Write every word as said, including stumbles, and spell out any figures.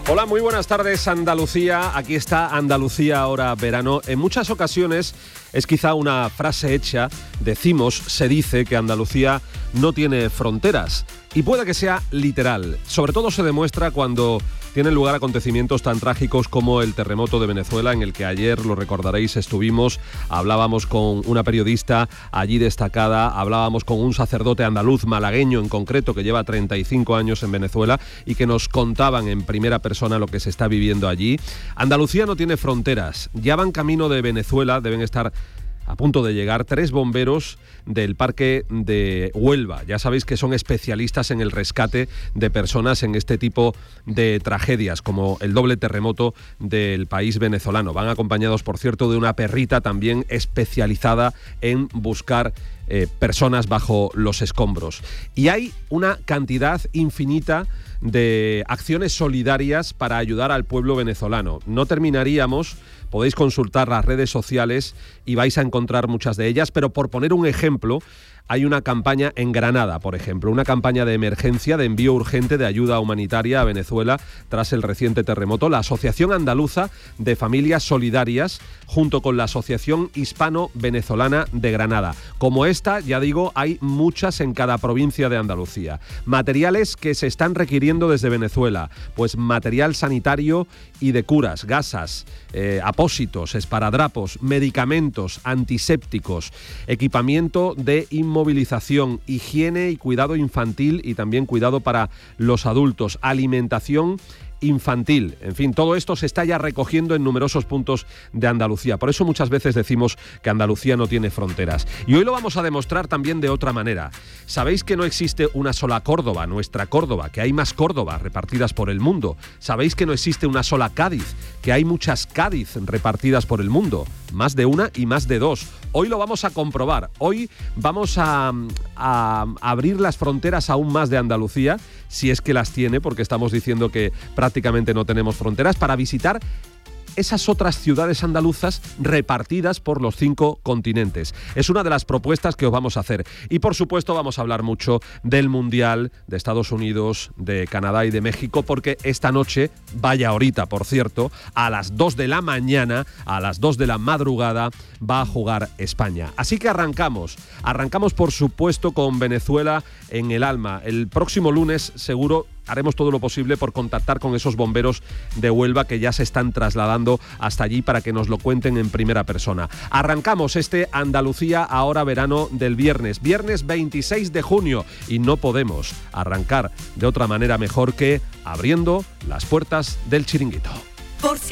Hola, muy buenas tardes, Andalucía. Aquí está Andalucía ahora verano. En muchas ocasiones es quizá una frase hecha. Decimos, se dice que Andalucía no tiene fronteras. Y puede que sea literal. Sobre todo se demuestra cuando tienen lugar acontecimientos tan trágicos como el terremoto de Venezuela, en el que ayer, lo recordaréis, estuvimos, hablábamos con una periodista allí destacada, hablábamos con un sacerdote andaluz, malagueño en concreto, que lleva treinta y cinco años en Venezuela y que nos contaban en primera persona lo que se está viviendo allí. Andalucía no tiene fronteras, ya van camino de Venezuela, deben estar a punto de llegar tres bomberos del parque de Huelva. Ya sabéis que son especialistas en el rescate de personas en este tipo de tragedias, como el doble terremoto del país venezolano. Van acompañados, por cierto, de una perrita también especializada en buscar eh, personas bajo los escombros. Y hay una cantidad infinita de acciones solidarias para ayudar al pueblo venezolano. No terminaríamos. Podéis consultar las redes sociales y vais a encontrar muchas de ellas, pero por poner un ejemplo, hay una campaña en Granada, por ejemplo, una campaña de emergencia de envío urgente de ayuda humanitaria a Venezuela tras el reciente terremoto. La Asociación Andaluza de Familias Solidarias, junto con la Asociación Hispano-Venezolana de Granada. Como esta, ya digo, hay muchas en cada provincia de Andalucía. Materiales que se están requiriendo desde Venezuela, pues material sanitario y de curas, gasas, eh, apósitos, esparadrapos, medicamentos, antisépticos, equipamiento de inmovilización, movilización, higiene y cuidado infantil y también cuidado para los adultos, alimentación infantil. En fin, todo esto se está ya recogiendo en numerosos puntos de Andalucía. Por eso muchas veces decimos que Andalucía no tiene fronteras. Y hoy lo vamos a demostrar también de otra manera. Sabéis que no existe una sola Córdoba, nuestra Córdoba, que hay más Córdobas repartidas por el mundo. Sabéis que no existe una sola Cádiz, que hay muchas Cádiz repartidas por el mundo. Más de una y más de dos. Hoy lo vamos a comprobar. Hoy vamos a, a abrir las fronteras aún más de Andalucía, si es que las tiene, porque estamos diciendo que prácticamente no tenemos fronteras, para visitar esas otras ciudades andaluzas repartidas por los cinco continentes. Es una de las propuestas que os vamos a hacer. Y por supuesto vamos a hablar mucho del Mundial, de Estados Unidos, de Canadá y de México, porque esta noche, vaya ahorita por cierto, a las dos de la mañana, a las dos de la madrugada, va a jugar España. Así que arrancamos. Arrancamos por supuesto con Venezuela en el alma. El próximo lunes seguro haremos todo lo posible por contactar con esos bomberos de Huelva que ya se están trasladando hasta allí para que nos lo cuenten en primera persona. Arrancamos este Andalucía ahora verano del viernes, viernes veintiséis de junio, y no podemos arrancar de otra manera mejor que abriendo las puertas del chiringuito. Por